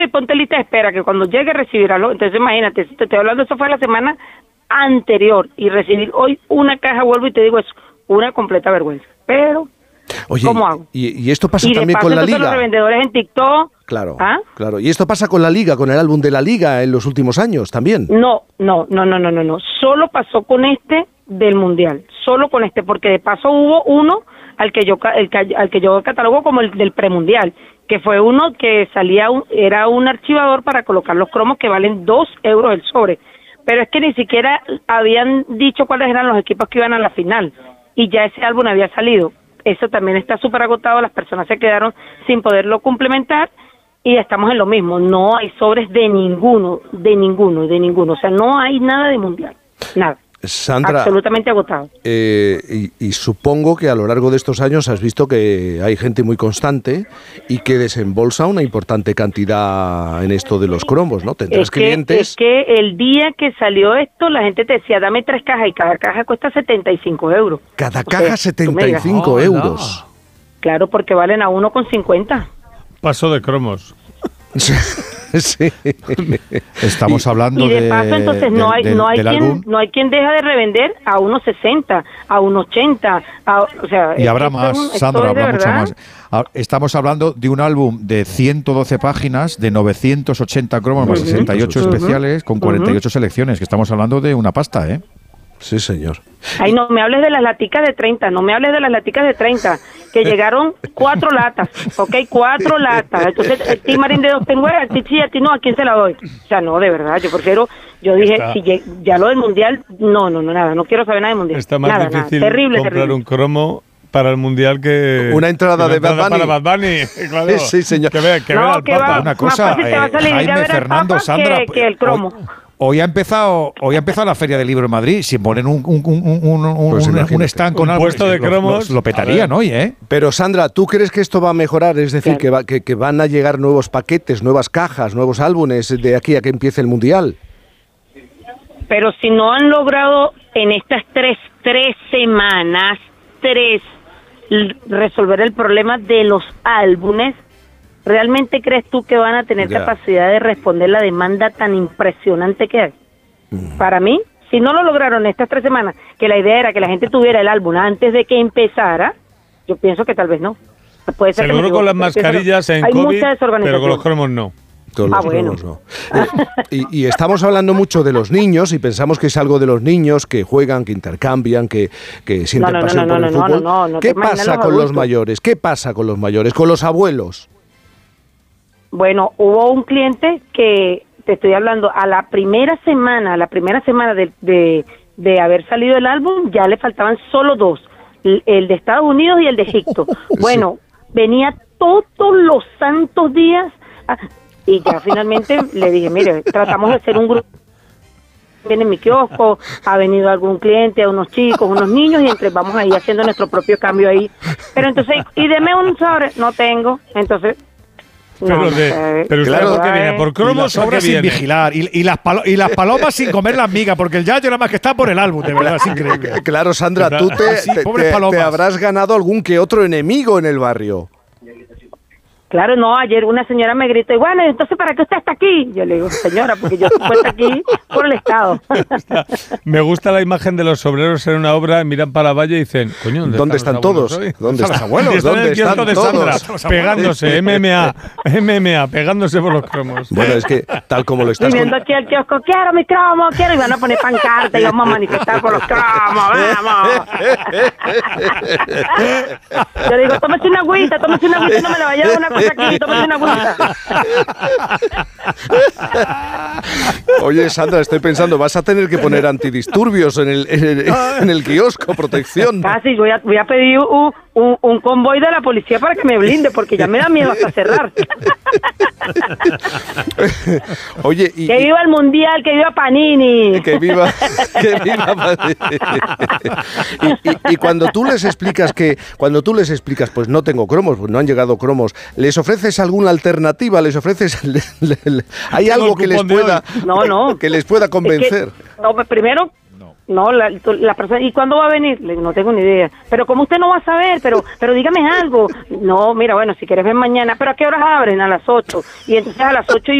y ponte lista de espera, que cuando llegue recibirlo. Entonces imagínate, si te estoy hablando, eso fue la semana anterior, y recibir hoy una caja, vuelvo y te digo, es una completa vergüenza. Pero, oye, ¿cómo hago? Y esto pasa Y también paso, con la entonces, Liga. los revendedores en TikTok. Claro, ¿Ah? claro. Y esto pasa con la Liga, con el álbum de la Liga en los últimos años también. No. Solo pasó con este del Mundial. Solo con este, porque de paso hubo uno al que yo catalogo como el del premundial, que fue uno que era un archivador para colocar los cromos que valen 2 euros el sobre. Pero es que ni siquiera habían dicho cuáles eran los equipos que iban a la final, y ya ese álbum había salido. Eso también está súper agotado, las personas se quedaron sin poderlo complementar, y estamos en lo mismo, no hay sobres de ninguno, o sea, no hay nada de mundial, nada. Sandra, absolutamente agotado. Y supongo que a lo largo de estos años has visto que hay gente muy constante y que desembolsa una importante cantidad en esto de los cromos, ¿no? Tendrás clientes. Es que el día que salió esto, la gente te decía, dame 3 cajas, y cada caja cuesta 75 euros. Cada caja 75 euros. No. Claro, porque valen a 1,50. Paso de cromos. Sí. Estamos hablando de paso, entonces no hay quien deja de revender a 1,60, a 1,80, o sea, y habrá más, Sandra, habrá mucho más. Estamos hablando de un álbum de 112 páginas, de 980 cromos más 68 especiales, con 48 selecciones, que estamos hablando de una pasta, ¿eh? Sí, señor. Ay, no me hables de las laticas de 30, que llegaron 4 latas, ¿ok? 4 latas. Entonces, el Team Marín de 2 tengo, a ti sí, a ti no, ¿a quién se la doy? O sea, no, de verdad, yo dije, si ya lo del Mundial, nada, no quiero saber nada del Mundial. Está más difícil comprar un cromo para el Mundial que una entrada de Bad Bunny. Para Bad Bunny, claro. Sí, señor. Que vea al Papa. Una cosa, Jaime, Fernando, Sandra, que el cromo. Hoy ha empezado la Feria del Libro en Madrid. Si ponen un stand con algo, puesto de cromos, lo petarían hoy, ¿eh? Pero Sandra, ¿tú crees que esto va a mejorar? Es decir, que van a llegar nuevos paquetes, nuevas cajas, nuevos álbumes de aquí a que empiece el Mundial. Pero si no han logrado en estas tres semanas resolver el problema de los álbumes, ¿realmente crees tú que van a tener capacidad de responder la demanda tan impresionante que hay? Para mí, si no lo lograron estas 3 semanas, que la idea era que la gente tuviera el álbum antes de que empezara, yo pienso que tal vez no. Puede ser seguro con las mascarillas en COVID, pero con los cromos no. Bueno. No. Y estamos hablando mucho de los niños y pensamos que es algo de los niños que juegan, que intercambian, que sienten pasión por el fútbol. No, ¿Qué pasa con los mayores? ¿Qué pasa con los mayores? ¿Con los abuelos? Bueno, hubo un cliente que, te estoy hablando, a la primera semana de haber salido el álbum, ya le faltaban solo 2, el de Estados Unidos y el de Egipto. Bueno, venía todos los santos días, y ya finalmente le dije, mire, tratamos de hacer un grupo. Viene en mi kiosco, ha venido algún cliente, unos chicos, unos niños, y vamos ahí haciendo nuestro propio cambio ahí. Pero entonces, y deme un sobre, no tengo, entonces... Pero claro, ¿por qué viene? ¿Por cromos o qué viene? Sin vigilar. Y las palomas sin comer las migas, porque el yayo nada más que está por el álbum, de verdad, es increíble. Claro, Sandra, tú te habrás ganado algún que otro enemigo en el barrio. Claro, no, ayer una señora me gritó, y bueno, entonces, ¿para qué usted está aquí? Yo le digo, señora, porque yo estoy puesta aquí por el Estado. Me gusta la imagen de los obreros en una obra, miran para la valla y dicen, coño, ¿dónde están todos? ¿Dónde están los abuelos? ¿Dónde están todos? Pegándose, MMA, pegándose por los cromos. Bueno, es que tal como lo estás... Viendo aquí al kiosco, quiero mi cromo, y van a poner pancarta y vamos a manifestar por los cromos, vamos. Yo le digo, tómese una agüita, no me la vaya a dar una cosa aquí, tómese una agüita. Oye, Sandra, estoy pensando, vas a tener que poner antidisturbios en el kiosco, protección. Casi, voy a pedir un convoy de la policía para que me blinde, porque ya me da miedo hasta cerrar. Oye, que viva el Mundial, que viva Panini. Que viva Panini. Y cuando tú les explicas pues no tengo cromos, pues no han llegado cromos, ¿les ofreces alguna alternativa? ¿Les ofreces hay algo que les pueda que les pueda convencer? Es que, no, primero No, la persona, ¿y cuándo va a venir? Le digo, no tengo ni idea. Pero como usted no va a saber, pero dígame algo. No, mira, bueno, si quieres ven mañana, pero ¿a qué horas abren? A las 8. Y entonces a las 8:01